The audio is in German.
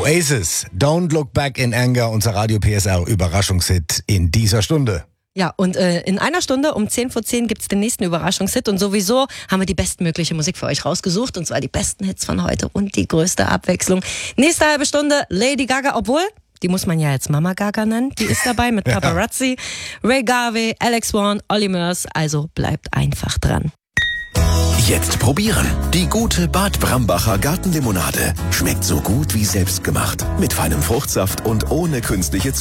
Oasis, Don't Look Back in Anger, unser Radio PSR Überraschungshit in dieser Stunde. Ja, und in einer Stunde um 10:10 gibt's den nächsten Überraschungshit und sowieso haben wir die bestmögliche Musik für euch rausgesucht und zwar die besten Hits von heute und die größte Abwechslung. Nächste halbe Stunde Lady Gaga, obwohl, die muss man ja jetzt Mama Gaga nennen, die ist dabei mit Paparazzi, Ray Garvey, Alex Warren, Olly Murs, also bleibt einfach dran. Jetzt probieren. Die gute Bad Brambacher Gartenlimonade. Schmeckt so gut wie selbstgemacht. Mit feinem Fruchtsaft und ohne künstliche